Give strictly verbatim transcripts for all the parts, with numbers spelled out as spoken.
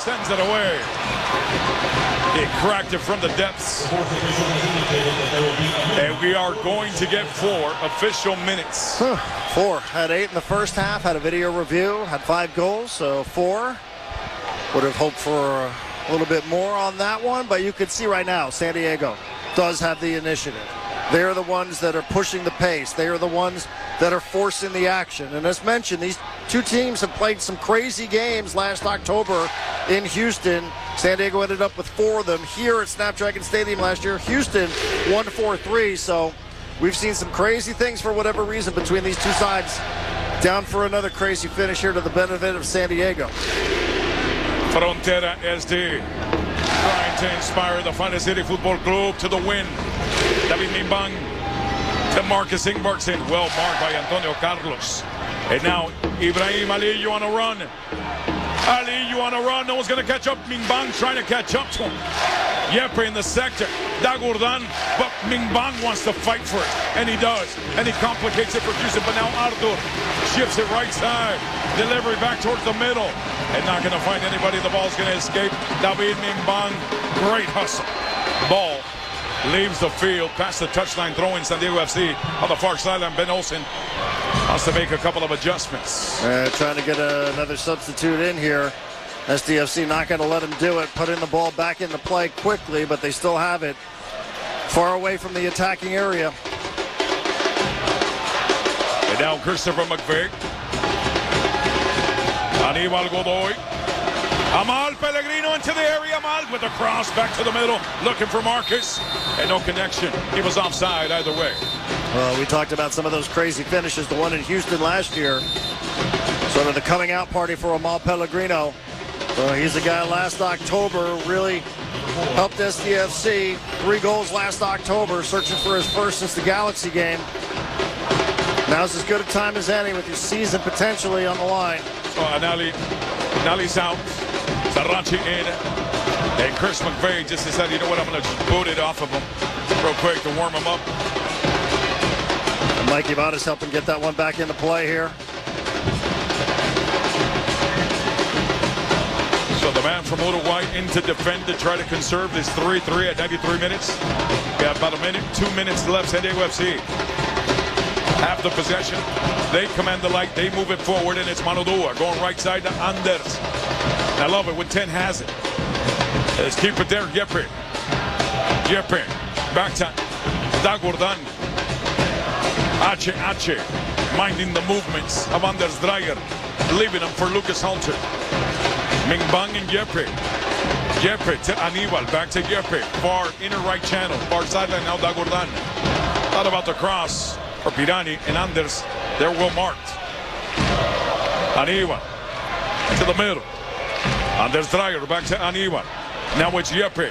sends it away. He cracked it from the depths. And we are going to get four official minutes. Four. Had eight in the first half, had a video review, had five goals, so four. Would have hoped for a little bit more on that one, but you can see right now, San Diego does have the initiative. They're the ones that are pushing the pace. They are the ones that are forcing the action. And as mentioned, these two teams have played some crazy games last October in Houston. San Diego ended up with four of them here at Snapdragon Stadium last year. Houston won four three, so we've seen some crazy things for whatever reason between these two sides. Down for another crazy finish here to the benefit of San Diego. Frontera S D trying to inspire the Finest City Football Club to the win. David Mimbang to Marcus Ingvartsen. Well marked by Antonio Carlos. And now Ibrahim Alillo on a run. Alillo on a run. No one's going to catch up. Mimbang trying to catch up to him. Yepe in the sector. Dagurdan. But Mimbang wants to fight for it. And he does. And he complicates it for Houston. But now Arthur shifts it right side. Delivery back towards the middle. And not going to find anybody. The ball's going to escape. David Mimbang. Great hustle. Ball leaves the field past the touchline. Throw in San Diego F C on the far sideline. Ben Olsen wants to make a couple of adjustments. Uh, trying to get a, another substitute in here. S D F C not going to let him do it. Putting the ball back into play quickly, but they still have it far away from the attacking area. And now Christopher McVeigh. Aníbal Godoy. Amal Pellegrino into the area. Amal with a cross back to the middle. Looking for Marcus. And no connection. He was offside either way. Well, we talked about some of those crazy finishes. The one in Houston last year. Sort of the coming out party for Amal Pellegrino. So he's a guy last October really helped S D F C. Three goals last October. Searching for his first since the Galaxy game. Now's as good a time as any with his season potentially on the line. So Anali, Anali's out. Sarachi in. And Chris McVeigh just decided, you know what, I'm going to boot it off of him real quick to warm him up. And Mikey Vadas helping get that one back into play here. So the man from Uruguay in to defend to try to conserve this three three at ninety-three minutes. We have about a minute, two minutes left. San Diego F C have the possession. They command the light. They move it forward, and it's Manodua going right side to Anders. I love it when ten has it. Let's keep it there. Yepe. Yepe. Back to Dagurdan. Ache Ache. Minding the movements of Anders Dreyer. Leaving him for Lucas Halter. Mimbang and Yepe. Yepe to Aníbal. Back to Yepe. Far inner right channel. Far sideline now Dagurdan. Thought about the cross for Pirani and Anders. They're well marked. Aníbal to the middle. Anders Dreyer back to Aníbal. Now it's Yepe.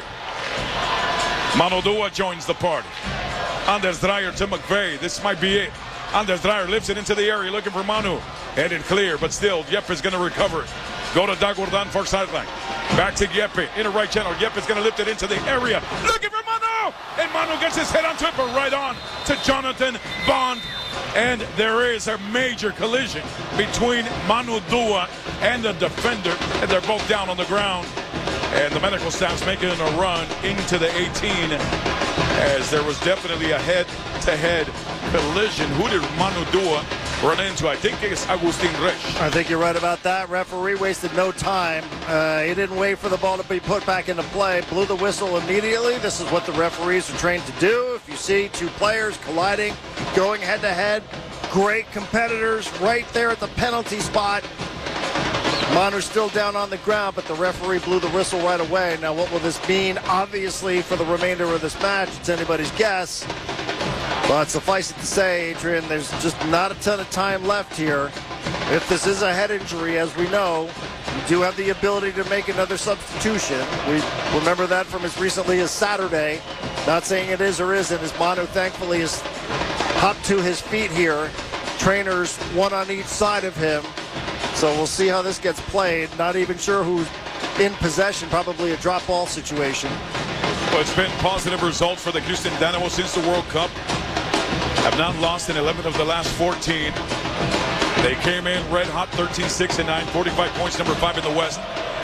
Manodua joins the party. Anders Dreyer to McVeigh. This might be it. Anders Dreyer lifts it into the area looking for Manu. Headed clear, but still Yepe's going to recover it. Go to Dagurdan for sideline. Back to Yepe. Inner right channel. Yepe's going to lift it into the area. Looking for Manu. And Manu gets his head onto it, but right on to Jonathan Bond. And there is a major collision between Manu Dua and the defender. And they're both down on the ground. And the medical staff's making a run into the eighteen. As there was definitely a head-to-head collision. Who did Manu Dua run into? I think it's Agustin Resch. I think you're right about that. Referee wasted no time. Uh, he didn't wait for the ball to be put back into play. Blew the whistle immediately. This is what the referees are trained to do. If you see two players colliding, going head-to-head, great competitors right there at the penalty spot. Manu's still down on the ground, but the referee blew the whistle right away. Now, what will this mean? Obviously, for the remainder of this match, it's anybody's guess. But suffice it to say, Adrian, there's just not a ton of time left here. If this is a head injury, as we know, you do have the ability to make another substitution. We remember that from as recently as Saturday. Not saying it is or isn't, as Manu thankfully has hopped to his feet here. Trainers, one on each side of him. So we'll see how this gets played. Not even sure who's in possession. Probably a drop ball situation. Well, it's been positive results for the Houston Dynamo since the World Cup. Have not lost in eleven of the last fourteen. They came in red hot, thirteen six and nine, forty-five points, number five in the West.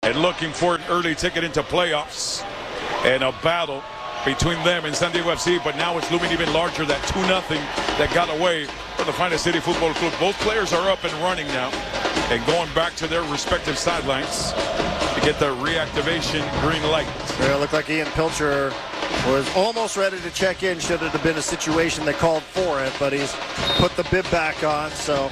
and looking for an early ticket into playoffs and a battle between them and San Diego F C, but now it's looming even larger, that two nothing that got away from the Finest City Football Club. Both players are up and running now and going back to their respective sidelines to get the reactivation green light. Yeah, it looked like Ian Pilcher was almost ready to check in should it have been a situation that called for it, but he's put the bib back on, so.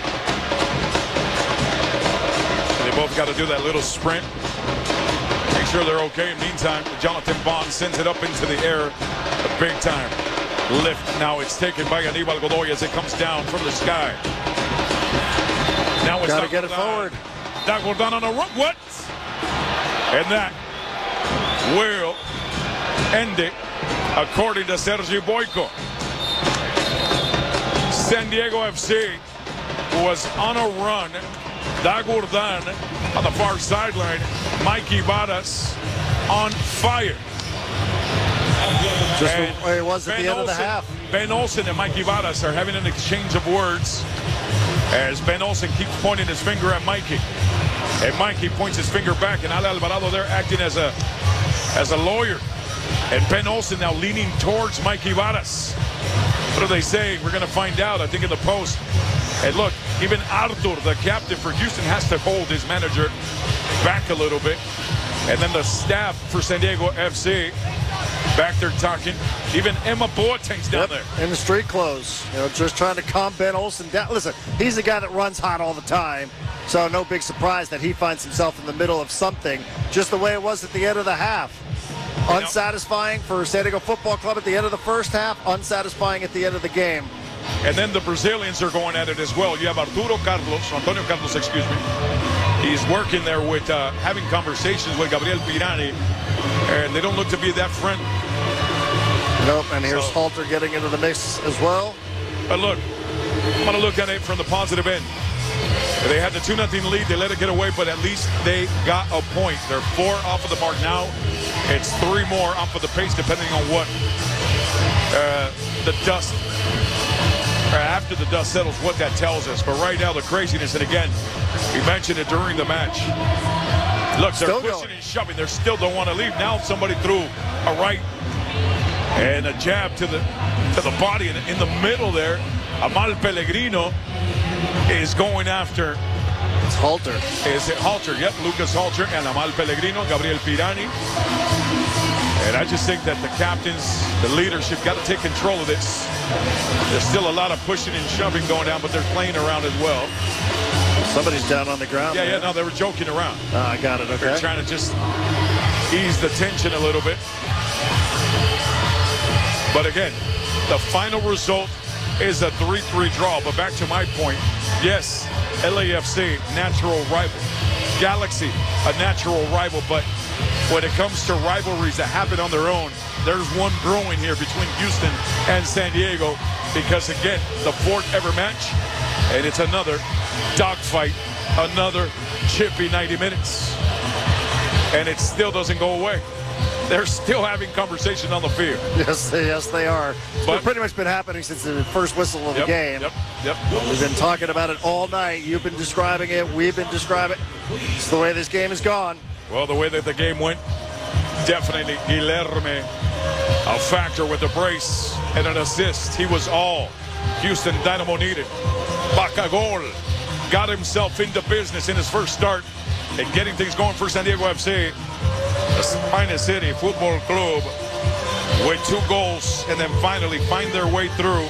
They both got to do that little sprint. Make sure they're okay. In the meantime, Jonathan Bond sends it up into the air. A big time lift. Now it's taken by Aníbal Godoy as it comes down from the sky. Now it's got to get it forward. Dagordán on a run. What? And that will end it, according to Sergi Boyko. San Diego F C was on a run. Dagordán on the far sideline. Mikey Vadas on fire. Just the way it was at Ben the end Olsen, of the half. Ben Olsen and Mikey Vadas are having an exchange of words as Ben Olsen keeps pointing his finger at Mikey. And Mikey points his finger back, and Ale Alvarado there acting as a as a lawyer. And Ben Olsen now leaning towards Mikey Vadas. What are they saying? We're going to find out, I think, in the post. And look, even Artur, the captain for Houston, has to hold his manager back a little bit. And then the staff for San Diego F C back there talking. Even Emma Boateng's down Yep, there. in the street clothes. You know, just trying to calm Ben Olsen down. Listen, he's a guy that runs hot all the time. So no big surprise that he finds himself in the middle of something, just the way it was at the end of the half. Unsatisfying for San Diego Football Club at the end of the first half, unsatisfying at the end of the game. And then the Brazilians are going at it as well. You have Arturo Carlos, Antonio Carlos, excuse me. He's working there with uh, having conversations with Gabriel Pirani, and they don't look to be that friendly. Nope, and here's So- Halter getting into the mix as well. But look, I'm going to look at it from the positive end. They had the two nothing lead. They let it get away, but at least they got a point. They're four off of the mark now. It's three more off of the pace, depending on what uh, the dust, or after the dust settles, what that tells us. But right now, the craziness, and again, we mentioned it during the match. Look, they're Still pushing going. and shoving. They still don't want to leave. Now somebody threw a right and a jab to the to the body, and in the middle there, Amal Pellegrino is going after. It's Halter. Is it Halter? Yep, Lucas Halter and Amal Pellegrino, Gabriel Pirani. And I just think that the captains, the leadership, got to take control of this. There's still a lot of pushing and shoving going down, but they're playing around as well. Somebody's down on the ground. Yeah, there. yeah, no, they were joking around. Ah, I got it, They're okay. trying to just ease the tension a little bit. But again, the final result is a three three draw. But back to my point, yes, L A F C, natural rival. Galaxy, a natural rival. But when it comes to rivalries that happen on their own, there's one brewing here between Houston and San Diego. Because again, the fourth ever match, and it's another dogfight, another chippy ninety minutes. And it still doesn't go away. They're still having conversation on the field. Yes, they, yes, they are. It's But- been pretty much been happening since the first whistle of the Yep, game. Yep, yep. We've been talking about it all night. You've been describing it. We've been describing it. It's the way this game has gone. Well, the way that the game went, definitely Guilherme, a factor with a brace and an assist. He was all Houston Dynamo needed. Bacagol got himself into business in his first start and getting things going for San Diego F C. The Finest City Football Club with two goals, and then finally find their way through,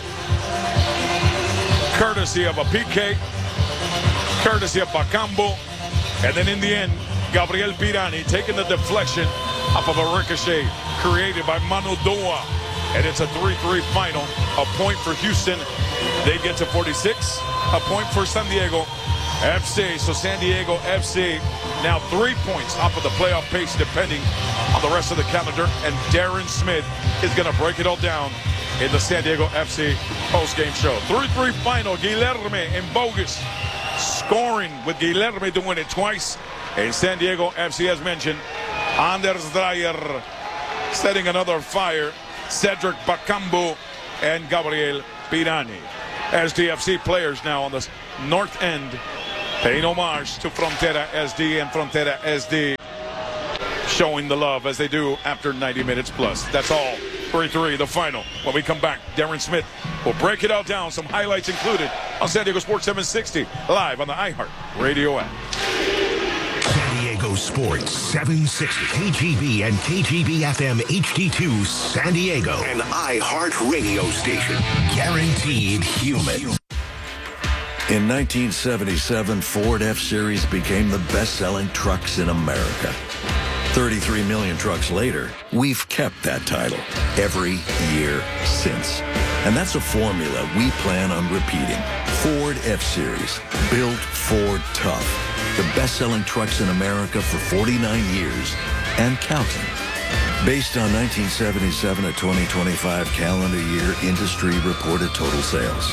courtesy of a P K, courtesy of Bacambo, and then in the end, Gabriel Pirani taking the deflection off of a ricochet created by Manu Doa, and it's a three three final. A point for Houston. They get to forty-six. A point for San Diego F C. So San Diego F C now three points off of the playoff pace, depending on the rest of the calendar. And Darren Smith is going to break it all down in the San Diego F C post-game show. three three final. Guilherme and Bogus scoring, with Guilherme doing it twice. And San Diego F C, as mentioned, Anders Dreyer setting another fire. Cedric Bacambo and Gabriel Pirani. S D F C players now on the north end Paying homage to Frontera S D and Frontera S D showing the love as they do after ninety minutes plus. That's all. three three, the final. When we come back, Darren Smith will break it all down. Some highlights included on San Diego Sports seven sixty, live on the iHeart Radio app. San Diego Sports seven sixty, K G B and K G B F M H D two San Diego, an iHeart Radio station. Guaranteed human. In nineteen seventy-seven, Ford F-Series became the best-selling trucks in America. thirty-three million trucks later, we've kept that title every year since. And that's a formula we plan on repeating. Ford F-Series, built Ford tough. The best-selling trucks in America for forty-nine years and counting. Based on nineteen seventy-seven to twenty twenty-five calendar year industry reported total sales.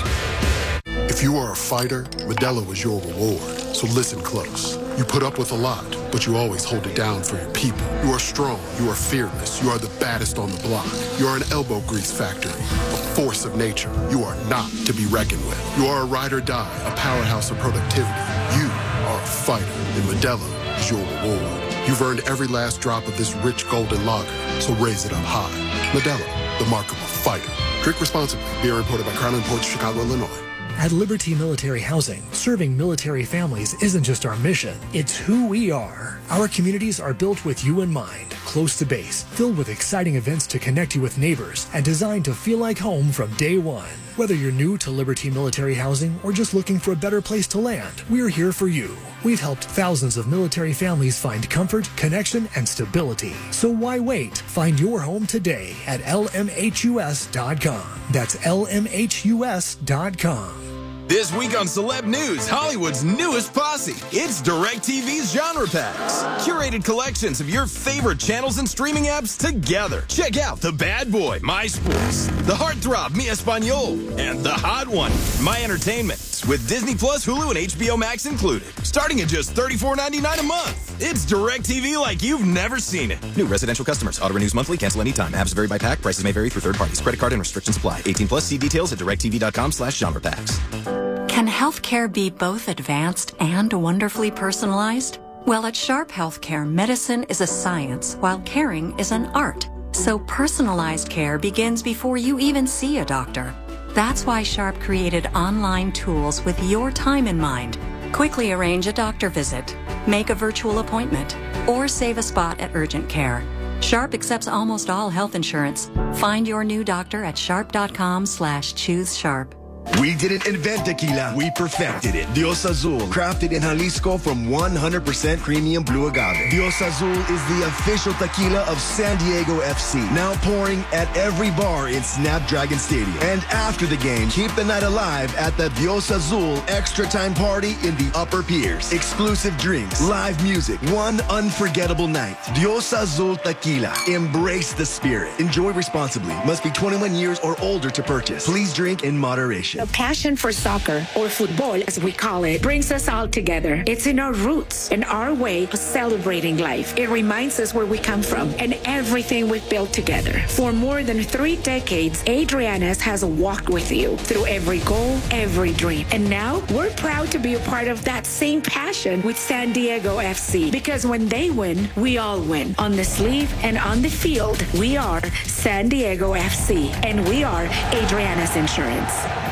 If you are a fighter, Modelo is your reward. So listen close. You put up with a lot, but you always hold it down for your people. You are strong. You are fearless. You are the baddest on the block. You are an elbow grease factory, a force of nature. You are not to be reckoned with. You are a ride or die, a powerhouse of productivity. You are a fighter, and Modelo is your reward. You've earned every last drop of this rich golden lager, so raise it up high. Modelo, the mark of a fighter. Drink responsibly. Beer imported by Crown Imports, Chicago, Illinois. At Liberty Military Housing, serving military families isn't just our mission, it's who we are. Our communities are built with you in mind, close to base, filled with exciting events to connect you with neighbors, and designed to feel like home from day one. Whether you're new to Liberty Military Housing or just looking for a better place to land, we're here for you. We've helped thousands of military families find comfort, connection, and stability. So why wait? Find your home today at L M H U S dot com. That's L M H U S dot com. This week on Celeb News, Hollywood's newest posse. It's DirecTV's Genre Packs. Curated collections of your favorite channels and streaming apps together. Check out The Bad Boy, My Sports, The Heartthrob, Mi Español, and The Hot One, My Entertainment, with Disney Plus, Hulu, and H B O Max included. Starting at just thirty-four ninety-nine a month. It's DirecTV like you've never seen it. New residential customers. Auto renews monthly. Cancel anytime. Apps vary by pack. Prices may vary through third parties. Credit card and restrictions apply. eighteen plus. See details at directv.com slash genre packs. Can healthcare be both advanced and wonderfully personalized? Well, at Sharp Healthcare, medicine is a science, while caring is an art. So personalized care begins before you even see a doctor. That's why Sharp created online tools with your time in mind. Quickly arrange a doctor visit, make a virtual appointment, or save a spot at urgent care. Sharp accepts almost all health insurance. Find your new doctor at sharp.com slash choose sharp. We didn't invent tequila, we perfected it. Dios Azul, crafted in Jalisco from one hundred percent premium blue agave. Dios Azul is the official tequila of San Diego F C. Now pouring at every bar in Snapdragon Stadium. And after the game, keep the night alive at the Dios Azul Extra Time Party in the Upper Piers. Exclusive drinks, live music, one unforgettable night. Dios Azul Tequila. Embrace the spirit. Enjoy responsibly. Must be twenty-one years or older to purchase. Please drink in moderation. A passion for soccer, or football as we call it, brings us all together. It's in our roots and our way of celebrating life. It reminds us where we come from and everything we've built together. For more than three decades, Adriana's has walked with you through every goal, every dream. And now we're proud to be a part of that same passion with San Diego F C. Because when they win, we all win. On the sleeve and on the field, we are San Diego F C. And we are Adriana's Insurance.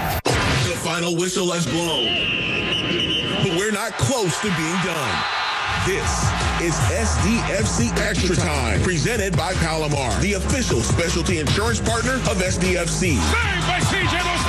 The final whistle has blown, but we're not close to being done. This is S D F C Extra Time, presented by Palomar, the official specialty insurance partner of S D F C. Saved by C J Dos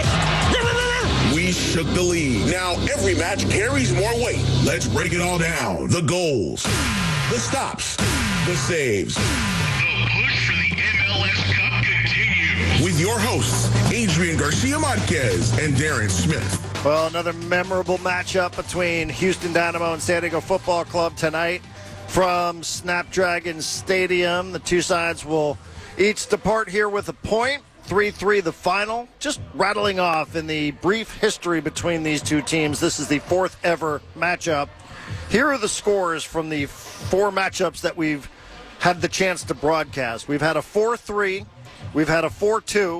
Santos. We shook the lead. Now every match carries more weight. Let's break it all down. The goals, the stops, the saves. The push for the M L S Cup continues. With your hosts, Adrian Garcia Marquez and Darren Smith. Well, another memorable matchup between Houston Dynamo and San Diego Football Club tonight from Snapdragon Stadium. The two sides will each depart here with a point. three three the final. Just rattling off in the brief history between these two teams. This is the fourth ever matchup. Here are the scores from the four matchups that we've had the chance to broadcast. We've had a four three. We've had a four two.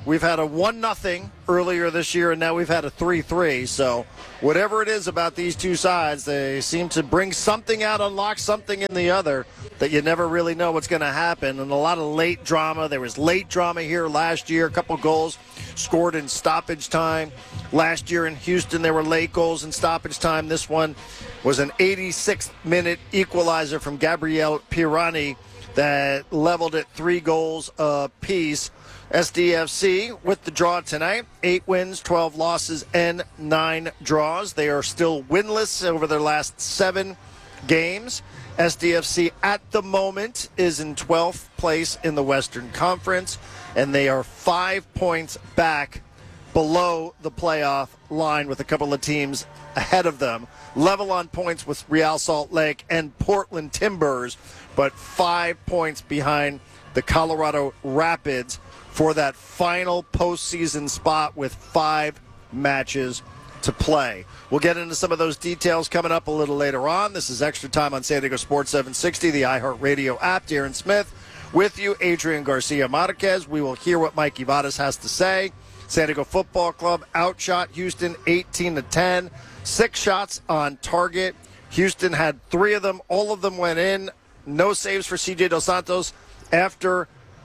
We've had a one nothing earlier this year, and now we've had a three three. So whatever it is about these two sides, they seem to bring something out, unlock something in the other that you never really know what's going to happen. And a lot of late drama. There was late drama here last year. A couple goals scored in stoppage time. Last year in Houston, there were late goals in stoppage time. This one was an eighty-sixth minute equalizer from Gabriel Pirani that leveled it three goals apiece. S D F C with the draw tonight, eight wins, twelve losses, and nine draws. They are still winless over their last seven games. S D F C at the moment is in twelfth place in the Western Conference, and they are five points back below the playoff line with a couple of teams ahead of them. Level on points with Real Salt Lake and Portland Timbers, but five points behind the Colorado Rapids for that final postseason spot with five matches to play. We'll get into some of those details coming up a little later on. This is Extra Time on San Diego Sports seven sixty, the iHeartRadio app. Darren Smith with you, Adrian Garcia Marquez. We will hear what Mike Ivadas has to say. San Diego Football Club outshot Houston eighteen to ten. Six shots on target. Houston had three of them. All of them went in. No saves for C J Dos Santos after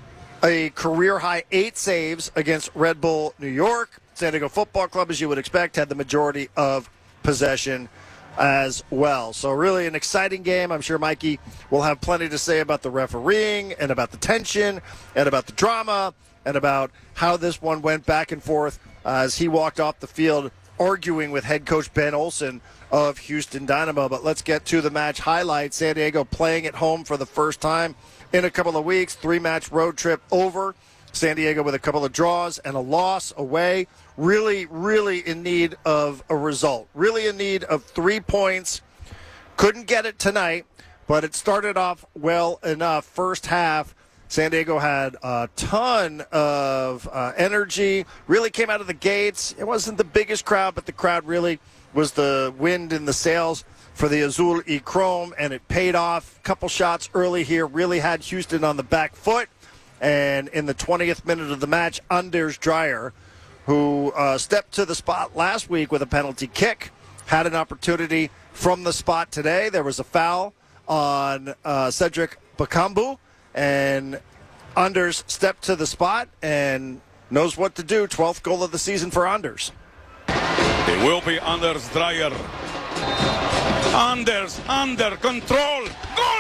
a career-high eight saves against Red Bull New York. San Diego Football Club, as you would expect, had the majority of possession as well. So really an exciting game. I'm sure Mikey will have plenty to say about the refereeing and about the tension and about the drama and about how this one went back and forth uh, as he walked off the field arguing with head coach Ben Olsen of Houston Dynamo. But let's get to the match highlights. San Diego playing at home for the first time in a couple of weeks. Three-match road trip over. San Diego with a couple of draws and a loss away. Really, really in need of a result. Really in need of three points. Couldn't get it tonight, but it started off well enough. First half, San Diego had a ton of uh, energy. Really came out of the gates. It wasn't the biggest crowd, but the crowd really was the wind in the sails for the Azul y Chrome, and it paid off. Couple shots early here really had Houston on the back foot. And in the twentieth minute of the match, Anders Dreyer, who uh, stepped to the spot last week with a penalty kick, had an opportunity from the spot today. There was a foul on uh, Cedric Bakambu, and Anders stepped to the spot and knows what to do. twelfth goal of the season for Anders. It will be Anders Dreyer. Anders under control. Goal!